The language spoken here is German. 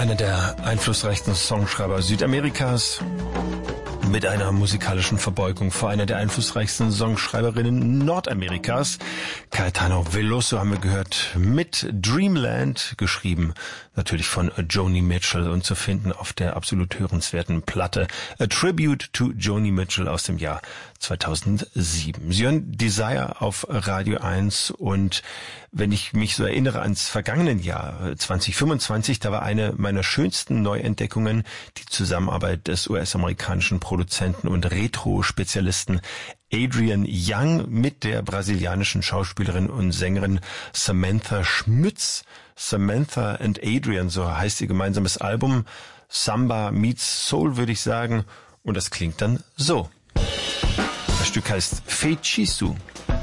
Einer der einflussreichsten Songschreiber Südamerikas mit einer musikalischen Verbeugung vor einer der einflussreichsten Songschreiberinnen Nordamerikas. Caetano Veloso haben wir gehört mit Dreamland, geschrieben natürlich von Joni Mitchell und zu finden auf der absolut hörenswerten Platte A Tribute to Joni Mitchell aus dem Jahr 2007. Sie hören Desire auf Radio 1 und wenn ich mich so erinnere ans vergangenen Jahr 2025, da war eine meiner schönsten Neuentdeckungen die Zusammenarbeit des US-amerikanischen Produzenten und Retro-Spezialisten Adrian Young mit der brasilianischen Schauspielerin und Sängerin Samantha Schmütz. Samantha and Adrian, so heißt ihr gemeinsames Album. Samba meets Soul, würde ich sagen. Und das klingt dann so. Das Stück heißt Feitiço.